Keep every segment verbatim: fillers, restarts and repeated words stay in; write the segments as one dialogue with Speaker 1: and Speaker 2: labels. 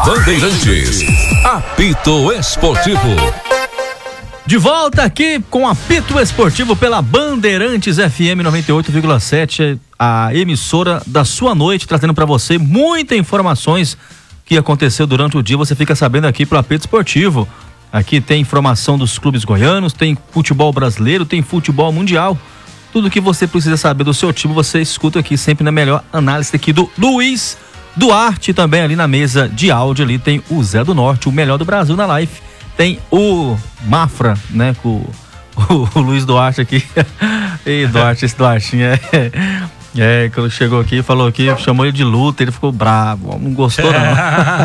Speaker 1: Bandeirantes, apito esportivo.
Speaker 2: De volta aqui com apito esportivo pela Bandeirantes F M noventa e oito vírgula sete, a emissora da sua noite, trazendo para você muitas informações que aconteceu durante o dia. Você fica sabendo aqui pelo apito esportivo. Aqui tem informação dos clubes goianos, tem futebol brasileiro, tem futebol mundial. Tudo que você precisa saber do seu time, você escuta aqui sempre na melhor análise aqui do Luiz Duarte. Também ali na mesa de áudio ali tem o Zé do Norte, o melhor do Brasil na live. Tem o Mafra, né, com o, o, o Luiz Duarte aqui. Ei, Duarte, esse Duartinho é... É, quando chegou aqui, falou aqui, chamou ele de luta, ele ficou bravo, não gostou não.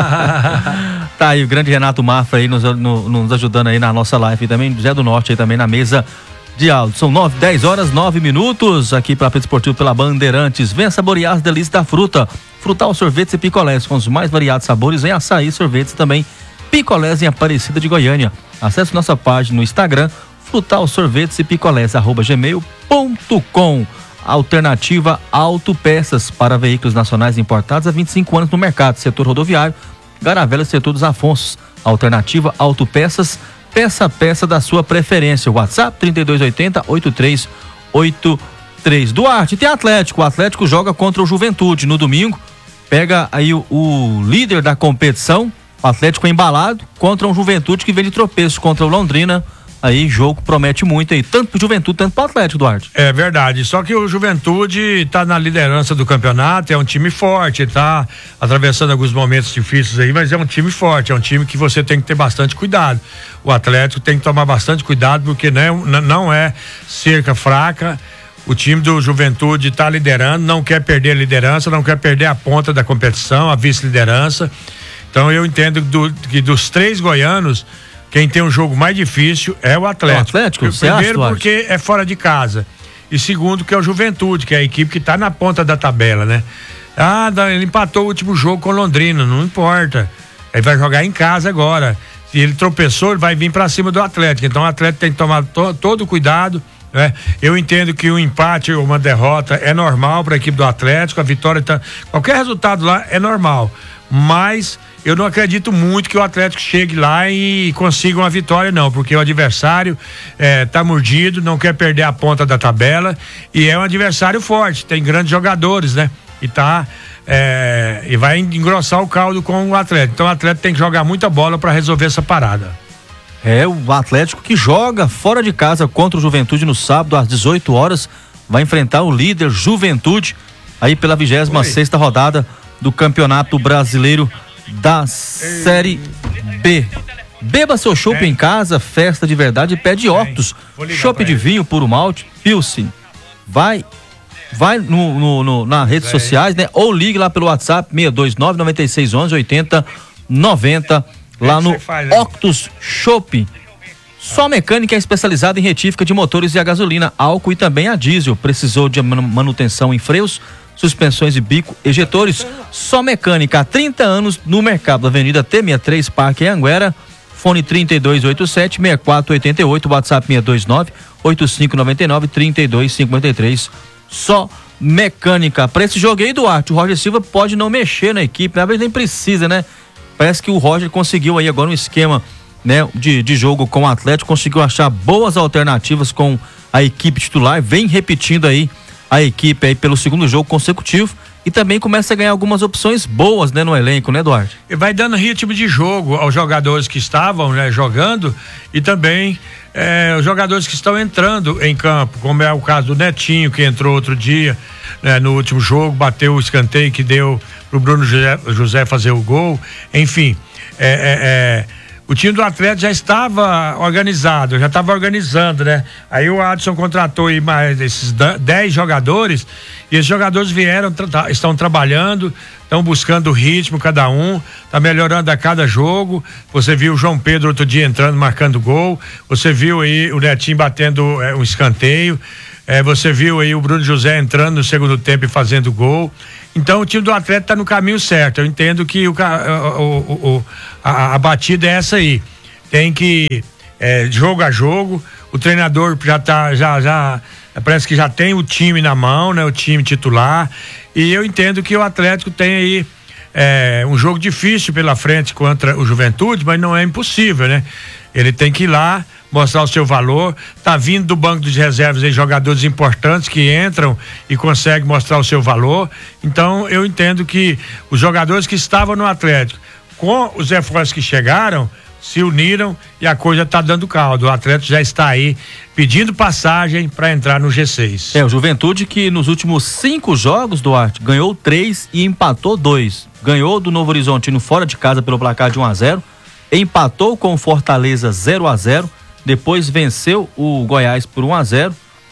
Speaker 2: Tá aí o grande Renato Mafra aí nos, no, nos ajudando aí na nossa live, e também Zé do Norte aí também na mesa de áudio. São nove, dez horas, nove minutos aqui para Apito Esportivo pela Bandeirantes. Venha saborear as delícias da fruta. Frutal, sorvetes e picolés com os mais variados sabores em açaí, sorvetes e também picolés em Aparecida de Goiânia. Acesse nossa página no Instagram, Frutal, sorvetes e picolés, arroba gmail ponto com. Alternativa Autopeças para veículos nacionais importados há vinte e cinco anos no mercado, setor rodoviário, Garavela, setor dos Afonsos. Alternativa Autopeças, peça a peça da sua preferência. WhatsApp trinta e dois oitenta, oitenta e três oitenta e três. Duarte, tem Atlético, o Atlético joga contra o Juventude no domingo, pega aí o, o líder da competição, o Atlético embalado, contra um Juventude que vem de tropeço contra o Londrina. Aí jogo promete muito aí, tanto pro Juventude, tanto pro Atlético, Duarte.
Speaker 3: É verdade, só que o Juventude tá na liderança do campeonato, é um time forte, tá atravessando alguns momentos difíceis aí, mas é um time forte, é um time que você tem que ter bastante cuidado. O Atlético tem que tomar bastante cuidado, porque não, não é cerca fraca. O time do Juventude tá liderando, não quer perder a liderança, não quer perder a ponta da competição, a vice-liderança. Então eu entendo do, que dos três goianos, quem tem um jogo mais difícil é o Atlético.
Speaker 2: O Atlético,
Speaker 3: primeiro porque é fora de casa. E segundo que é o Juventude, que é a equipe que tá na ponta da tabela, né? Ah, ele empatou o último jogo com Londrina, não importa. Ele vai jogar em casa agora. Se ele tropeçou, ele vai vir pra cima do Atlético. Então o Atlético tem que tomar to, todo o cuidado, né? Eu entendo que um empate ou uma derrota é normal para a equipe do Atlético, a vitória tá, qualquer resultado lá é normal. Mas eu não acredito muito que o Atlético chegue lá e consiga uma vitória, não, porque o adversário é, tá mordido, não quer perder a ponta da tabela e é um adversário forte, tem grandes jogadores, né? E tá é, e vai engrossar o caldo com o Atlético. Então o Atlético tem que jogar muita bola para resolver essa parada.
Speaker 2: É o Atlético que joga fora de casa contra o Juventude no sábado às dezoito horas, vai enfrentar o líder Juventude aí pela vigésima sexta rodada do Campeonato Brasileiro da Série B. Beba seu chopp em casa, festa de verdade, pede Octus. Chopp de vinho, puro malte, Pilsen. Vai, vai no, no, no, nas redes sociais, né? Ou ligue lá pelo WhatsApp seis dois nove, nove seis um um, oitenta noventa, lá no Octus Chopp. Só mecânica é especializada em retífica de motores e a gasolina, álcool e também a diesel. Precisou de manutenção em freios, suspensões e bico, ejetores? Só mecânica há trinta anos no mercado. Avenida T sessenta e três, Parque Anguera. Fone trinta dois oitenta e sete, sessenta e quatro oitenta e oito, WhatsApp seis dois nove, oito cinco nove nove, trinta dois cinquenta e três. Só mecânica. Para esse jogo aí, Duarte, o Roger Silva pode não mexer na equipe, na verdade nem precisa, né? Parece que o Roger conseguiu aí agora um esquema, né, de, de jogo com o Atlético, conseguiu achar boas alternativas com a equipe titular, vem repetindo aí a equipe aí pelo segundo jogo consecutivo e também começa a ganhar algumas opções boas, né, no elenco, né, Eduardo?
Speaker 3: E vai dando ritmo de jogo aos jogadores que estavam, né, jogando e também é, os jogadores que estão entrando em campo, como é o caso do Netinho, que entrou outro dia, né, no último jogo, bateu o escanteio que deu pro Bruno José, José fazer o gol, enfim, é, é, é o time do Atlético já estava organizado, já estava organizando, né? Aí o Adson contratou aí mais esses dez jogadores e esses jogadores vieram, tra- estão trabalhando, estão buscando o ritmo cada um, tá melhorando a cada jogo. Você viu o João Pedro outro dia entrando, marcando gol, você viu aí o Netinho batendo é, um escanteio, é, você viu aí o Bruno José entrando no segundo tempo e fazendo gol. Então o time do Atlético está no caminho certo. Eu entendo que o, o, o, a, a batida é essa aí. Tem que é, jogo a jogo. O treinador já tá, já, já parece que já tem o time na mão, né? O time titular. E eu entendo que o Atlético tem aí é, um jogo difícil pela frente contra o Juventude, mas não é impossível, né? Ele tem que ir lá, mostrar o seu valor, tá vindo do banco de reservas aí jogadores importantes que entram e conseguem mostrar o seu valor. Então eu entendo que os jogadores que estavam no Atlético, com os reforços que chegaram, se uniram e a coisa tá dando caldo. O Atlético já está aí pedindo passagem para entrar no G seis.
Speaker 2: É, o Juventude que nos últimos cinco jogos, Duarte, ganhou três e empatou dois. Ganhou do Novo Horizontino fora de casa pelo placar de um a zero, empatou com o Fortaleza zero a zero, depois venceu o Goiás por um a zero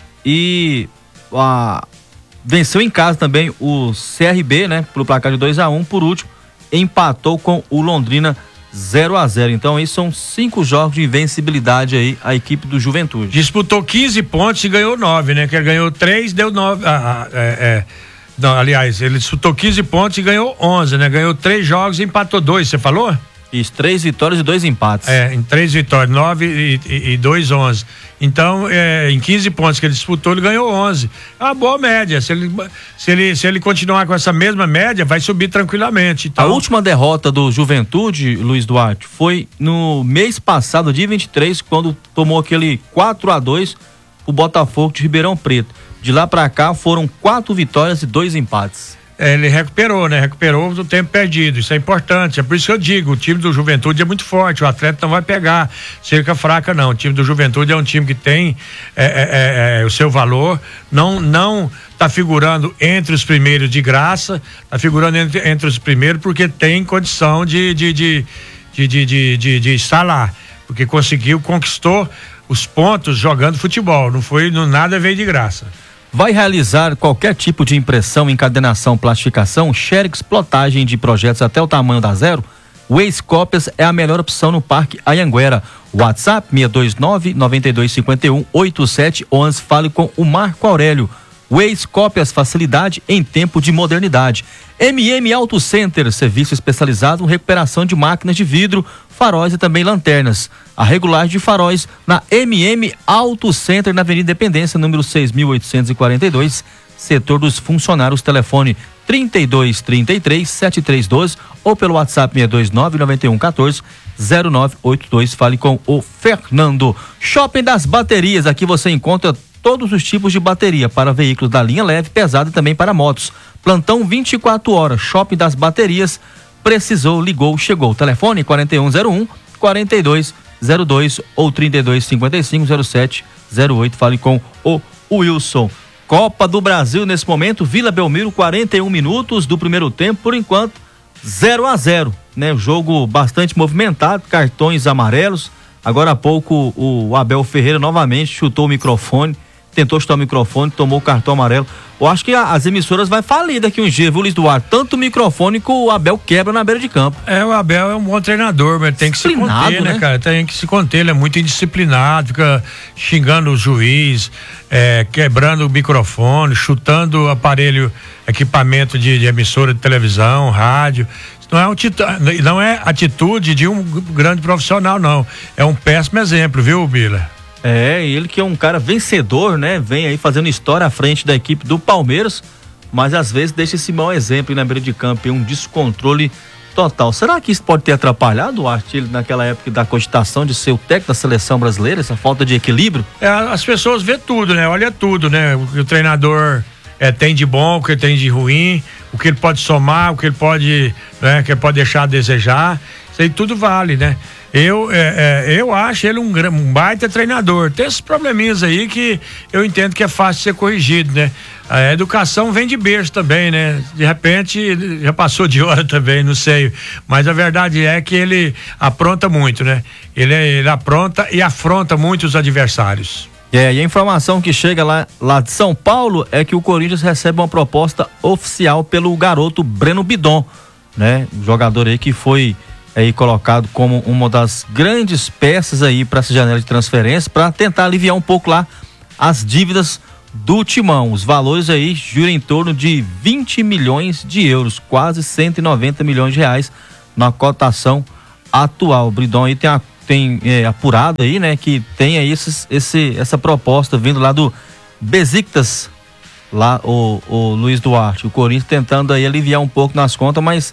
Speaker 2: e a, venceu em casa também o C R B, né, pelo placar de dois a um, por último empatou com o Londrina zero a zero. Então aí são cinco jogos de invencibilidade aí a equipe do Juventude.
Speaker 3: Disputou quinze pontos e ganhou nove, né? Que ele ganhou três, deu nove. Ah, é, é. Não, aliás, ele disputou quinze pontos e ganhou onze, né? Ganhou três jogos e empatou dois, você falou?
Speaker 2: Isso, três vitórias e dois empates.
Speaker 3: É, em três vitórias, nove e, e, e dois, onze. Então, é, em quinze pontos que ele disputou, ele ganhou onze. É uma boa média. Se ele, se ele, se ele continuar com essa mesma média, vai subir tranquilamente. Então...
Speaker 2: A última derrota do Juventude, Luiz Duarte, foi no mês passado, dia vinte e três, quando tomou aquele quatro a dois o Botafogo de Ribeirão Preto. De lá pra cá foram quatro vitórias e dois empates.
Speaker 3: É, ele recuperou, né? Recuperou do tempo perdido, isso é importante, é por isso que eu digo, o time do Juventude é muito forte, o Atlético não vai pegar cerca fraca não, o time do Juventude é um time que tem é, é, é, o seu valor, não não tá figurando entre os primeiros de graça, tá figurando entre, entre os primeiros porque tem condição de de, de, de, de, de, de, de estar lá, porque conseguiu, conquistou os pontos jogando futebol, não foi, não, nada veio de graça.
Speaker 2: Vai realizar qualquer tipo de impressão, encadernação, plastificação, xerox, plotagem de projetos até o tamanho da zero? O Waze Cópias é a melhor opção no Parque Anhanguera. WhatsApp seis dois nove, nove dois cinco um, oito sete um um. Fale com o Marco Aurélio. Waze Cópias, facilidade em tempo de modernidade. M M Auto Center, serviço especializado em recuperação de máquinas de vidro, faróis e também lanternas. A regulagem de faróis na M M Auto Center, na Avenida Independência, número seis mil oitocentos e quarenta e dois, setor dos funcionários. Telefone trinta e dois, trinta e três, setenta e três doze ou pelo WhatsApp seis dois nove, nove um um quatro, zero nove oito dois. Fale com o Fernando. Shopping das Baterias, aqui você encontra todos os tipos de bateria para veículos da linha leve, pesada e também para motos. Plantão vinte e quatro horas. Shopping das Baterias. Precisou, ligou, chegou. Telefone quarenta e um zero um, quarenta e dois zero dois ou trinta e dois, cinquenta e cinco, zero sete zero oito. Fale com o Wilson. Copa do Brasil nesse momento, Vila Belmiro, quarenta e um minutos do primeiro tempo, por enquanto zero a zero, né? Jogo bastante movimentado, cartões amarelos. Agora há pouco o Abel Ferreira novamente chutou o microfone, tentou chutar o microfone, tomou o cartão amarelo. Eu acho que a, as emissoras vai falir daqui um dia, viu, Luiz Duarte? Tanto o microfone que o Abel quebra na beira de campo.
Speaker 3: É, o Abel é um bom treinador, mas tem que se conter, né, né, cara? Tem que se conter, ele é muito indisciplinado, fica xingando o juiz, é, quebrando o microfone, chutando o aparelho, equipamento de, de emissora de televisão, rádio. Não é, um tita, não é atitude de um grande profissional, não. É um péssimo exemplo, viu, Bila?
Speaker 2: É, ele que é um cara vencedor, né? Vem aí fazendo história à frente da equipe do Palmeiras, mas às vezes deixa esse mau exemplo na beira de campo, um descontrole total. Será que isso pode ter atrapalhado o Artilho naquela época da cogitação de ser o técnico da seleção brasileira, essa falta de equilíbrio?
Speaker 3: É, as pessoas vê tudo, né? Olha tudo, né? O que o treinador é, tem de bom, o que ele tem de ruim, o que ele pode somar, o que ele pode, né? Que ele pode deixar a desejar. Isso aí tudo vale, né? Eu, é, é, eu acho ele um, um baita treinador. Tem esses probleminhas aí que eu entendo que é fácil ser corrigido, né? A educação vem de berço também, né? De repente já passou de hora também, não sei. Mas a verdade é que ele apronta muito, né? Ele, ele apronta e afronta muito os adversários.
Speaker 2: É, e a informação que chega lá, lá de São Paulo é que o Corinthians recebe uma proposta oficial pelo garoto Breno Bidon, né? Um jogador aí que foi aí colocado como uma das grandes peças aí para essa janela de transferência, para tentar aliviar um pouco lá as dívidas do Timão. Os valores aí giram em torno de vinte milhões de euros, quase cento e noventa milhões de reais na cotação atual. O Bidon aí tem, a, tem é, apurado aí, né, que tem aí esses, esse, essa proposta vindo lá do Besiktas, lá o, o Luiz Duarte, o Corinthians tentando aí aliviar um pouco nas contas, mas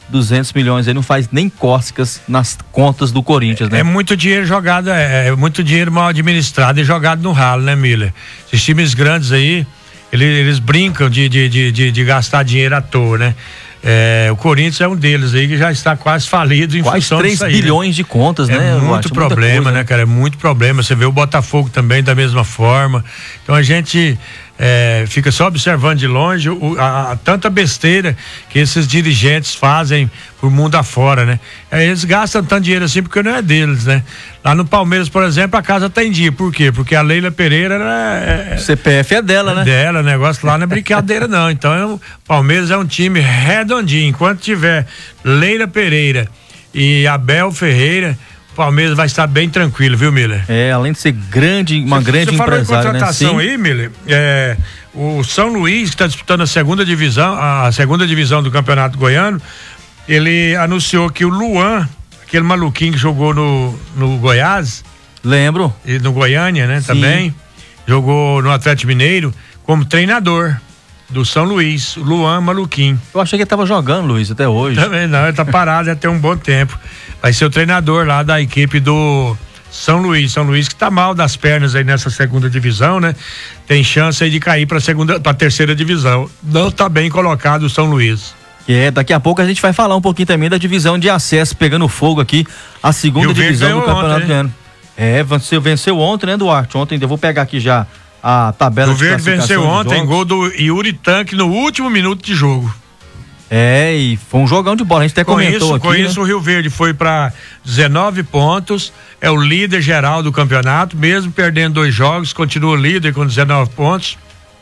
Speaker 2: duzentos milhões aí não faz nem cócegas nas contas do Corinthians, né?
Speaker 3: É muito dinheiro jogado, é, é muito dinheiro mal administrado e jogado no ralo, né, Miller? Esses times grandes aí, eles, eles brincam de, de, de, de, de gastar dinheiro à toa, né? É, o Corinthians é um deles aí que já está quase falido em
Speaker 2: quase
Speaker 3: função
Speaker 2: três
Speaker 3: disso aí,
Speaker 2: bilhões
Speaker 3: né?
Speaker 2: de contas,
Speaker 3: é
Speaker 2: né?
Speaker 3: Muito problema, coisa, né, cara? É muito problema. Você vê o Botafogo também da mesma forma. Então a gente é, fica só observando de longe o, a, a tanta besteira que esses dirigentes fazem por mundo afora, né? Aí eles gastam tanto dinheiro assim porque não é deles, né? Lá no Palmeiras, por exemplo, a casa tá em dia. Por quê? Porque a Leila Pereira é,
Speaker 2: o C P F é dela,
Speaker 3: é
Speaker 2: né?
Speaker 3: Dela, o negócio lá não é brincadeira não. Então é, o Palmeiras é um time redondinho. Enquanto tiver Leila Pereira e Abel Ferreira, o Palmeiras vai estar bem tranquilo, viu, Miller?
Speaker 2: É, além de ser grande, uma
Speaker 3: você,
Speaker 2: grande
Speaker 3: você falou
Speaker 2: empresária,
Speaker 3: em contratação,
Speaker 2: né?
Speaker 3: aí, Miller, é, o São Luís, que está disputando a segunda divisão, a segunda divisão do Campeonato Goiano, ele anunciou que o Luan, aquele maluquinho que jogou no, no Goiás.
Speaker 2: Lembro.
Speaker 3: E no Goiânia, né?
Speaker 2: Sim.
Speaker 3: Também. Jogou no Atlético Mineiro como treinador do São Luís, o Luan Maluquinho.
Speaker 2: Eu achei que ele tava jogando, Luiz, até hoje.
Speaker 3: Também não, ele tá parado já tem um bom tempo. Vai ser o treinador lá da equipe do São Luís. São Luís que tá mal das pernas aí nessa segunda divisão, né? Tem chance aí de cair pra segunda, pra terceira divisão. Não tá bem colocado o São Luís.
Speaker 2: É, daqui a pouco a gente vai falar um pouquinho também da divisão de acesso, pegando fogo aqui, a segunda divisão do Campeonato Goiano. É, venceu, venceu ontem, né, Duarte? Ontem, eu vou pegar aqui já a tabela
Speaker 3: de classificação. O Verde venceu ontem, gol do Yuri Tanque no último minuto de jogo.
Speaker 2: É, e foi um jogão de bola, a gente até
Speaker 3: com
Speaker 2: comentou
Speaker 3: isso,
Speaker 2: aqui.
Speaker 3: Com
Speaker 2: né?
Speaker 3: isso, o Rio Verde foi para dezenove pontos, é o líder geral do campeonato, mesmo perdendo dois jogos, continua líder com dezenove pontos.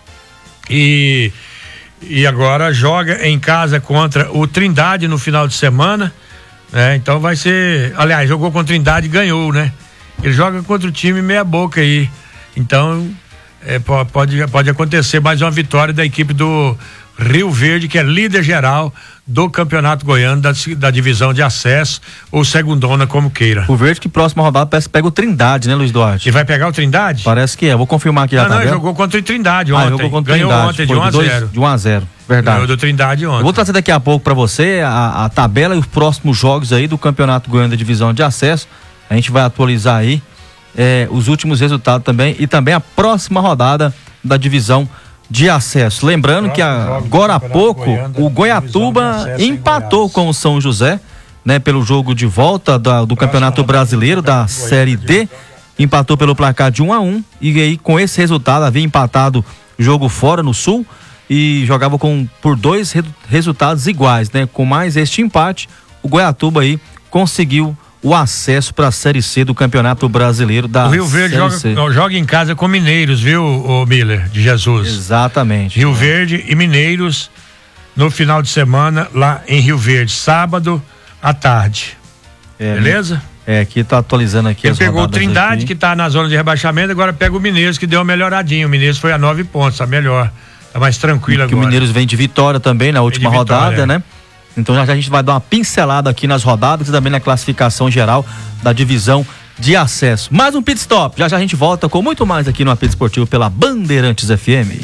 Speaker 3: E, e agora joga em casa contra o Trindade no final de semana, né? Então vai ser, aliás, jogou contra o Trindade e ganhou, né? Ele joga contra o time meia boca aí, então é, pode, pode acontecer mais uma vitória da equipe do Rio Verde, que é líder geral do Campeonato Goiano, da, da divisão de acesso, ou segundona, como queira.
Speaker 2: O Verde que próxima rodada parece que pega o Trindade, né, Luiz Duarte?
Speaker 3: E vai pegar o Trindade?
Speaker 2: Parece que é, vou confirmar aqui.
Speaker 3: Não, não, ele jogou contra o Trindade ontem.
Speaker 2: Ah, jogou contra o
Speaker 3: Ganhou
Speaker 2: Trindade.
Speaker 3: ontem de um a zero.
Speaker 2: De um a zero, verdade.
Speaker 3: Ganhou do Trindade ontem.
Speaker 2: Eu vou trazer daqui a pouco pra você a, a tabela e os próximos jogos aí do Campeonato Goiano da divisão de acesso. A gente vai atualizar aí é, os últimos resultados também e também a próxima rodada da divisão de acesso. Lembrando que agora há pouco o Goiatuba empatou com o São José, né, pelo jogo de volta da, do Campeonato Brasileiro da Série D, empatou pelo placar de um a um e aí com esse resultado havia empatado jogo fora no Sul e jogava com por dois re, resultados iguais, né? Com mais este empate, o Goiatuba aí conseguiu o acesso para a Série C do Campeonato Brasileiro da
Speaker 3: O Rio Verde joga, joga em casa com Mineiros, viu, o Miller de Jesus?
Speaker 2: Exatamente.
Speaker 3: Rio Verde e Mineiros no final de semana lá em Rio Verde, sábado à tarde. É, beleza?
Speaker 2: É, aqui tá atualizando aqui.
Speaker 3: Ele pegou o Trindade, aqui, que tá na zona de rebaixamento, agora pega o Mineiros, que deu uma melhoradinha. O Mineiros foi a nove pontos, tá melhor. Tá mais tranquilo agora.
Speaker 2: O Mineiros vem de vitória também na última vitória, rodada, é. né? Então já, já a gente vai dar uma pincelada aqui nas rodadas e também na classificação geral da divisão de acesso. Mais um pit stop. Já já a gente volta com muito mais aqui no Apito Esportivo pela Bandeirantes F M.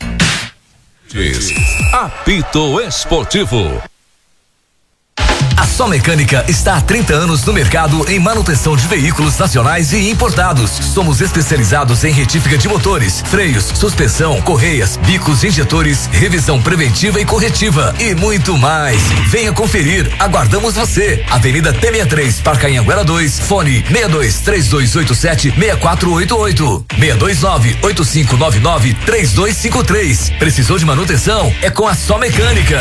Speaker 1: Apito Esportivo.
Speaker 4: A Só Mecânica está há trinta anos no mercado em manutenção de veículos nacionais e importados. Somos especializados em retífica de motores, freios, suspensão, correias, bicos, injetores, revisão preventiva e corretiva e muito mais. Venha conferir, aguardamos você. Avenida T sessenta e três, Parque Anhanguera dois, fone seis dois três dois oito sete seis quatro oito oito, seis dois nove oito cinco nove nove três dois cinco três. Precisou de manutenção? É com a Só Mecânica.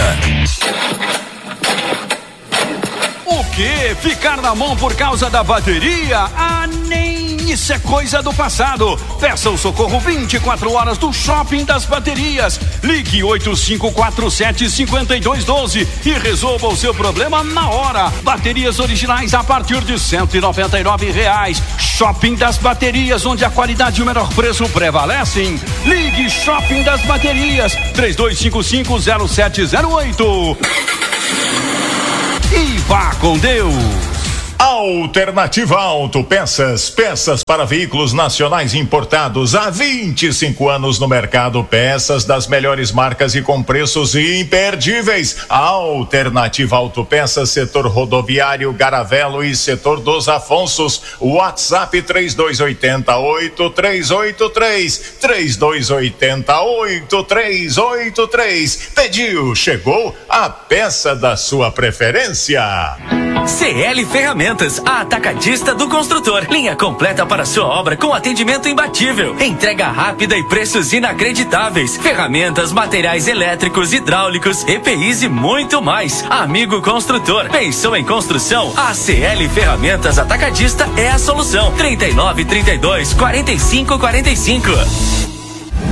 Speaker 5: O quê? Ficar na mão por causa da bateria? Ah, nem isso é coisa do passado. Peça o socorro vinte e quatro horas do Shopping das Baterias. Ligue oito cinco quatro sete cinco dois um dois e resolva o seu problema na hora. Baterias originais a partir de cento e noventa e nove reais. Shopping das Baterias, onde a qualidade e o menor preço prevalecem. Ligue Shopping das Baterias três dois cinco cinco zero sete zero oito. E vá com Deus.
Speaker 6: Alternativa Autopeças, peças para veículos nacionais importados há vinte e cinco anos no mercado, peças das melhores marcas e com preços imperdíveis. Alternativa Autopeças, setor rodoviário, Garavelo e setor dos Afonsos. WhatsApp três dois oito oito, três oito três, três dois oito oito, três oito três. Pediu, chegou a peça da sua preferência.
Speaker 7: C L Ferramentas, a atacadista do construtor. Linha completa para sua obra com atendimento imbatível. Entrega rápida e preços inacreditáveis. Ferramentas, materiais elétricos, hidráulicos, E P Is e muito mais. Amigo construtor, pensou em construção? A C L Ferramentas Atacadista é a solução. trinta e nove, trinta e dois, quarenta e cinco, quarenta e cinco.